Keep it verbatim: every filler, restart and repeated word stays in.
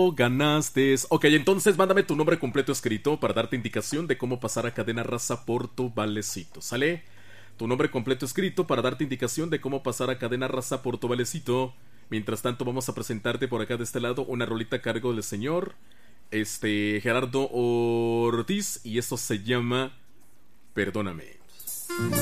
Ganaste. Ok, entonces mándame tu nombre completo escrito para darte indicación de cómo pasar a cadena raza por tu valecito. ¿Sale? Tu nombre completo escrito para darte indicación de cómo pasar a cadena raza por tu valecito. Mientras tanto, vamos a presentarte por acá de este lado una rolita a cargo del señor Este Gerardo Ortiz. Y esto se llama Perdóname.